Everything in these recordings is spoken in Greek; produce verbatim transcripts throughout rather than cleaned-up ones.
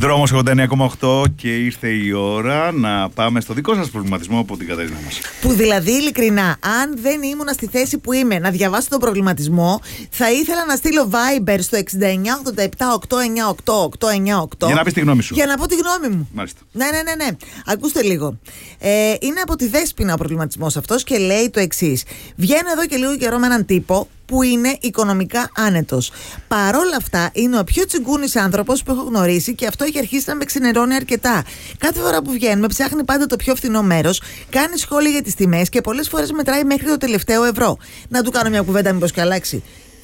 Δρόμος ογδόντα εννέα κόμμα οκτώ και ήρθε η ώρα να πάμε στο δικό σας προβληματισμό από την Κατερίνα μας. Που δηλαδή, ειλικρινά, αν δεν ήμουν στη θέση που είμαι να διαβάσω τον προβληματισμό, θα ήθελα να στείλω Viber στο εξήντα εννέα ογδόντα επτά οκτακόσια ενενήντα οκτώ οκτακόσια ενενήντα οκτώ. Για να πεις τη γνώμη σου. Για να πω τη γνώμη μου. Μάλιστα. Ναι, ναι, ναι, ναι. Ακούστε λίγο. Ε, είναι από τη Δέσποινα ο προβληματισμός αυτός και λέει το εξής. Βγαίνω εδώ και λίγο καιρό με έναν τύπο που είναι οικονομικά άνετος. Παρόλα αυτά, είναι ο πιο τσιγκούνης άνθρωπος που έχω γνωρίσει και αυτό έχει αρχίσει να με ξενερώνει αρκετά. Κάθε φορά που βγαίνουμε, ψάχνει πάντα το πιο φθηνό μέρος, κάνει σχόλια για τις τιμές και πολλές φορές μετράει μέχρι το τελευταίο ευρώ. Να του κάνω μια κουβέντα, μήπως και αλλάξει,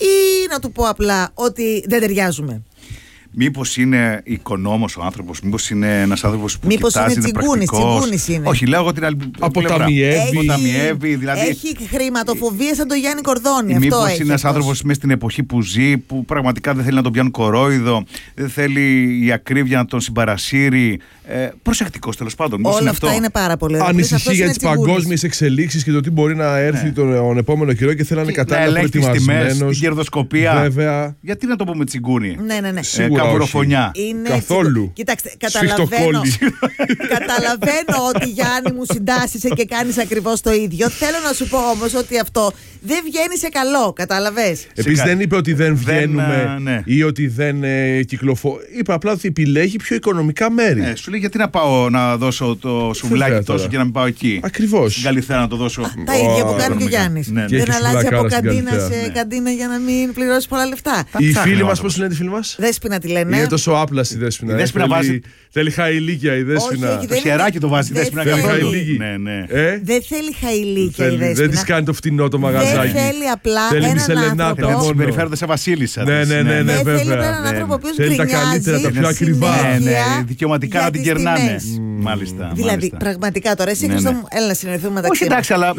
ή να του πω απλά ότι δεν ταιριάζουμε. Μήπως είναι οικονόμος ο άνθρωπος, μήπως είναι ένας άνθρωπος που μήπως κοιτάζει, είναι τσιγκούνης, τσιγκούνης είναι. Όχι, λέω εγώ την άλλη Αποταμιεύει. Αποταμιεύει, δηλαδή. Έχει χρηματοφοβία σαν τον Γιάννη Κορδόνη. Αυτό μήπως έχει είναι ένας άνθρωπος μέσα στην εποχή που ζει, που πραγματικά δεν θέλει να τον πιάνουν κορόιδο, δεν θέλει η ακρίβεια να τον συμπαρασύρει. Ε, προσεκτικός τέλος πάντων. Όλα είναι αυτά αυτό. είναι πάρα πολύ ωραία. Ανησυχεί για τις παγκόσμιες εξελίξεις και το τι μπορεί να έρθει ναι. τον επόμενο καιρό και θέλει να είναι κατάλληλα προετοιμασμένος. Την κερδοσκοπία. Βέβαια. Γιατί να το πούμε τσιγκούνι. Ναι, ναι, ναι. Ε, Καβουροφωνιά. Καθόλου. Κοιτάξτε, καταλαβαίνω, καταλαβαίνω ότι Γιάννη μου συντάσσεσαι και κάνεις ακριβώς το ίδιο. Θέλω να σου πω όμως ότι αυτό δεν βγαίνει σε καλό, καταλαβες. Επίσης δεν είπε ότι δεν βγαίνουμε δεν, ναι. ή ότι δεν ε, κυκλοφορεί. Είπε απλά ότι επιλέγει πιο οικονομικά μέρη. Ε, σου λέει γιατί να πάω να δώσω το σουβλάκι τόσο και να μην πάω εκεί. Ακριβώς. Στην Καλυθέα να το δώσω. Α, τα ίδια που κάνει και ο Γιάννης. Ναι, ναι. Δεν και αλλάζει από καντίνα σε ναι. καντίνα για να μην πληρώσει πολλά λεφτά. Οι φίλοι μας, πώς λένε τη φίλη μας? Δέσποινα τη λένε. Είναι τόσο άπλαση η Δέσποινα. Η Δέσποινα θέλει, βάζει. Θέλει χαηλίκια η Δέσποινα. Όχι, Το χεράκι το βάζει η Δέσποινα καθόλου. Ναι, ναι. Ε? Δεν θέλει χαηλίκια η Δέσποινα. Δεν της κάνει το φτηνό το μαγαζάκι. Δεν θέλει απλά θέλει έναν άνθρωπο. Συμπεριφέρονται σε βασίλισσα. Ναι, ναι, ναι, ναι, δεν θέλει βέβαια. έναν άνθρωπο ο οποίος θέλει τα καλύτερα, τα πιο ακριβά. Ναι, ναι, δικαιωματικά να την κερνάνε. Μάλιστα. Δηλαδή, πραγματικά τώρα, εσύ Χριστό μου, έλα να συνεννοηθούμε μεταξύ μας. Όχι, εντάξει, αλλά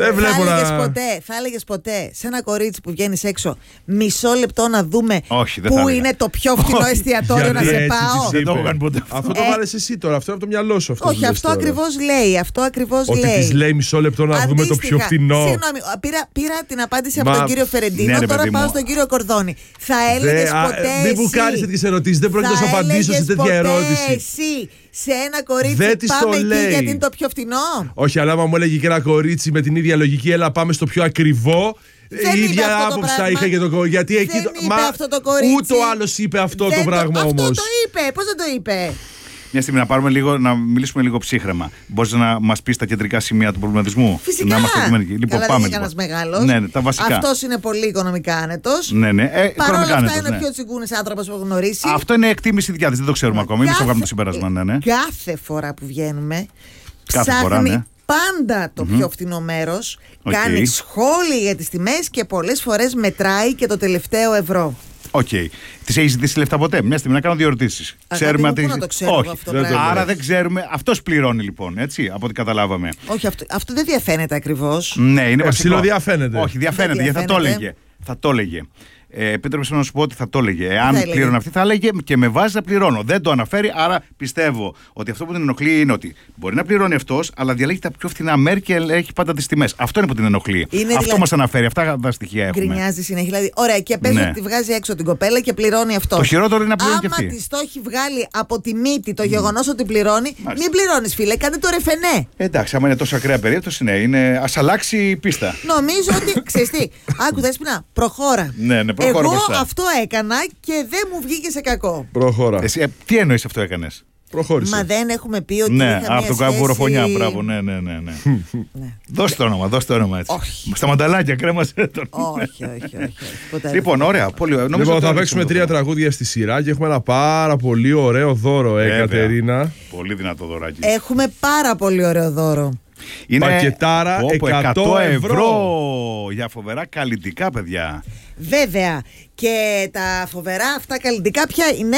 θα έλεγες ποτέ σε ένα κορίτσι που βγαίνεις έξω μισό λεπτό να δούμε πού είναι το πιο φθηνό εστιατόριο να σε πάω? Δεν το έχω κάνει ποτέ. Αυτό το βάλες εσύ τώρα, αυτό είναι από το μυαλό σου. Όχι, αυτό ακριβώς λέει. Αυτό ακριβώς λέει. Ότι της λέει μισό λεπτό να δούμε το πιο φθηνό. Συγγνώμη, πήρα την απάντηση από τον κύριο Φερεντίνο, τώρα πάω στον κύριο Κορδόνη. Θα έλεγες ποτέ εσύ? Μην μου κάνεις τέτοιες ερωτήσεις, δεν πρόκειται να σου απαντήσω σε τέτοια ερώτηση. Εσύ σε ένα κορίτσι πάμε εκεί γιατί είναι το πιο φθηνό? Όχι, αλλά άμα μου έλεγε και ένα κορίτσι με την ίδια λογική, έλα πάμε στο πιο ακριβό. Δεν η ίδια άποψη θα είχε και το κορίτσι. Γιατί δεν εκεί είπε μα, αυτό το κορίτσι. Ούτε ο άλλος είπε αυτό δεν το πράγμα όμως. Αυτό το είπε. Πώς δεν το είπε? Μια στιγμή να, πάρουμε λίγο, να μιλήσουμε λίγο ψύχρεμα. Μπορείς να μας πεις τα κεντρικά σημεία του προβληματισμού? Φυσικά. Να είμαστε λοιπόν, Καλά, πάμε, δεν είναι κανένας μεγάλος. Ναι, ναι, τα βασικά. Αυτός είναι πολύ οικονομικά άνετος. Ναι, ναι. Ε, Παρ' όλα αυτά άνετος, είναι ναι. ο πιο τσιγκούνης άνθρωπος που έχω γνωρίσει. Αυτό είναι εκτίμηση δικιά της, δεν το ξέρουμε Μα ακόμα. Εμείς θα κάθε- βγάλουμε το συμπέρασμα. Ναι, ναι. Κάθε φορά που βγαίνουμε, Κάθε ψάχνει φορά, ναι. πάντα το Mm-hmm. πιο φθηνό μέρος, Okay. κάνει σχόλια για τις τιμές και πολλές φορές μετράει και το τελευταίο ευρώ. Οκ. Okay. Τη έχει ζητήσει λεφτά ποτέ? Μια στιγμή να κάνω δύο ερωτήσεις. Ξέρουμε αν πού να το ξέρω όχι. αυτό δεν πράγμα. Άρα δεν ξέρουμε. Αυτός πληρώνει λοιπόν, έτσι, από ό,τι καταλάβαμε. Όχι, αυτό, αυτό δεν διαφαίνεται ακριβώς. Ναι, είναι Ε, βασικό. ψιλοδιαφαίνεται. Όχι, διαφαίνεται, Δεν γιατί θα το διαφαίνεται. έλεγε. Θα το έλεγε. Ε, Επίτρεψε να σου πω ότι θα το έλεγε. Εάν έλεγε? πλήρωνε αυτή, θα έλεγε και με βάση να πληρώνω. Δεν το αναφέρει, άρα πιστεύω ότι αυτό που την ενοχλεί είναι ότι μπορεί να πληρώνει αυτός, αλλά διαλέγει τα πιο φθηνά μέρη και έχει πάντα τις τιμές. Αυτό είναι που την ενοχλεί. Είναι αυτό δηλαδή... μας αναφέρει. Αυτά τα στοιχεία έχουμε. Γκρινιάζει συνέχεια. Δηλαδή, ωραία, και πες Ναι. ότι τη βγάζει έξω την κοπέλα και πληρώνει αυτό. Το χειρότερο είναι να πληρώνει και Άμα αυτή. τη το έχει βγάλει από τη μύτη το γεγονός ότι πληρώνει, Μάλιστα. μην πληρώνεις, φίλε, κάντε το ρεφενέ. Εντάξει, άμα είναι τόσο ακραία περίπτωση, ναι, είναι... ας αλλάξει η πίστα. Νομίζω ότι. Ξέρεις τι, άκου Δέσποινα, προχώρα. Ναι, ναι, προχώρα Εγώ μπροστά. αυτό έκανα και δεν μου βγήκε σε κακό. Προχώρα. Εσύ, ε, τι εννοείς αυτό έκανες? Προχώρησε. Μα δεν έχουμε πει ότι. Ναι, είχα από μια το σχέση... Καβουροφωνιά, μπράβο, ναι, ναι, ναι. ναι. Ναι. Δώσε το όνομα, δώσε το όνομα έτσι. Όχι. Στα μανταλάκια, κρέμασε τον. Όχι, όχι, όχι. όχι. Ποτέ Λοιπόν, δεν. ωραία, πολύ ωραία. Νομίζω Λοιπόν, ότι θα το παίξουμε ρίξουμε τρία εδώ. τραγούδια στη σειρά και έχουμε ένα πάρα πολύ ωραίο δώρο, ε, Βέβαια. Κατερίνα. Πολύ δυνατό δωράκι. Έχουμε πάρα πολύ ωραίο δώρο. Είναι πακετάρα πω, πω, εκατό ευρώ. για φοβερά καλλιτικά, παιδιά. Βέβαια. Και τα φοβερά αυτά καλλιτικά ποια είναι?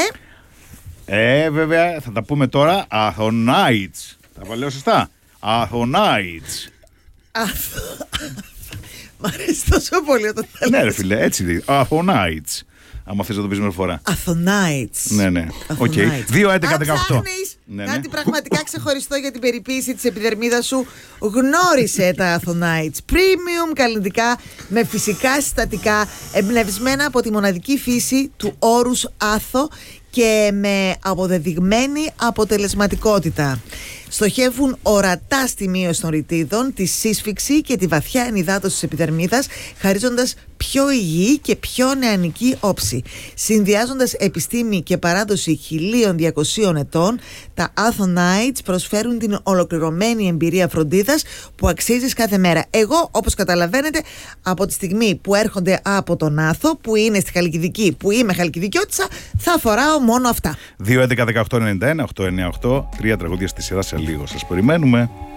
Ε, βέβαια, θα τα πούμε τώρα. Athonites. Τα λέω σωστά. Athonites. Αυτό. Μ' αρέσει τόσο πολύ όταν τα Ναι, λες. ρε φίλε, έτσι λέει. Athonites. Άμα θες να το πεις μια φορά. Athonites. Ναι, ναι. Οκ. Athonites. δύο έντεκα Αν δεκαοκτώ. ψάχνεις Ναι, ναι. κάτι πραγματικά ξεχωριστό για την περιποίηση της επιδερμίδας σου, γνώρισε τα Athonites. Premium καλλιτικά με φυσικά συστατικά, εμπνευσμένα από τη μοναδική φύση του όρους άθο και με αποδεδειγμένη αποτελεσματικότητα. Στοχεύουν ορατά στη μείωση των ρητίδων, τη σύσφυξη και τη βαθιά ενυδάτωση της επιδερμίδας, χαρίζοντας πιο υγιή και πιο νεανική όψη. Συνδυάζοντας επιστήμη και παράδοση χίλια διακοσίων ετών, τα Athonites προσφέρουν την ολοκληρωμένη εμπειρία φροντίδας που αξίζεις κάθε μέρα. Εγώ, όπως καταλαβαίνετε, από τη στιγμή που έρχονται από τον Άθο, που είναι στη Χαλκιδική, που είμαι Χαλκιδικιώτισσα, θα φοράω μόνο αυτά. δύο έντεκα δεκαοκτώ ενενήντα ένα οκτακόσια ενενήντα οκτώ, τρία τραγούδια στη σειρά σε λίγο. Σας περιμένουμε.